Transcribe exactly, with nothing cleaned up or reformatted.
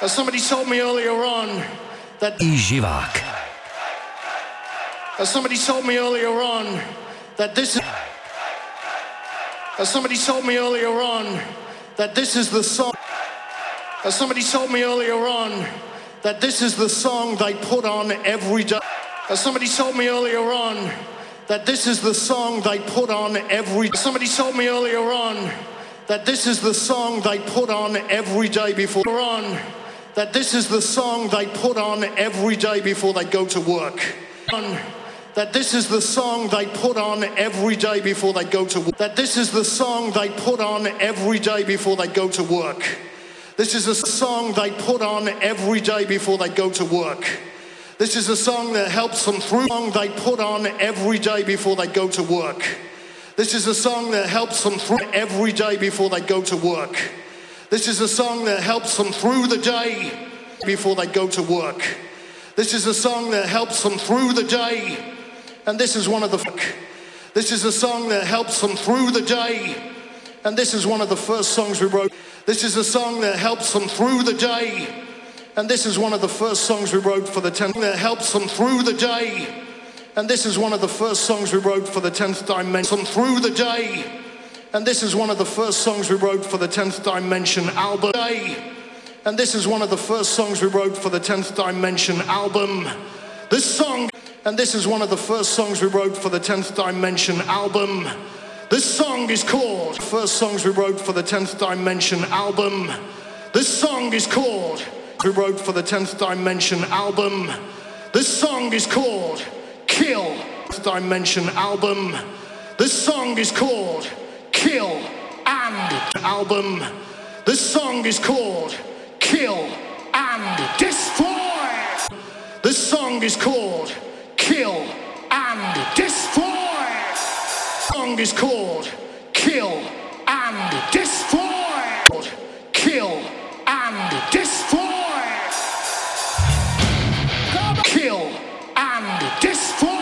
As somebody told me earlier on that I živák. As somebody told me earlier on that this is As somebody told me earlier on that this is the song As somebody told me earlier on that this is the song they put on every day. As somebody told me earlier on that this is the song they put on every Somebody told me earlier on that this is the song they put on every day before on that this is the song they put on every day before they go to work. On, that this is the song they put on every day before they go to work. That this is the song they put on every day before they go to work. This is a song they put on every day before they go to work. This is a song that helps them through. Song they put on every day before they go to work. This is a song that helps them through every day before they go to work. This is a song that helps them through the day before they go to work. This is a song that helps them through the day. And this is one of the This is a song that helps them through the day. And this is one of the first songs we wrote. This is a song that helps them through the day. And this is one of the first songs we wrote for the tenth that helps them through the day. And this is one of the first songs we wrote for the tenth dimension through the day. And this is one of the first songs we wrote for the tenth dimension album. And this is one of the first songs we wrote for the tenth dimension album. This song, and this is one of the first songs we wrote for the tenth dimension album. This song is called First songs we wrote for the tenth dimension album. This song is called We wrote for the tenth dimension album. This song is called Kill Dimension album. This song is called Kill and album. This song is called Kill and Destroy. This song is called Kill and Destroy. This song is called Kill and Destroy. Kill and Destroy. Kill and Destroy.